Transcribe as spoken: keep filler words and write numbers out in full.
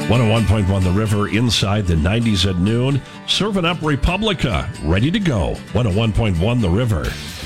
one oh one point one The River, inside the nineties at noon. Serving up Republica, ready to go. one oh one point one The River.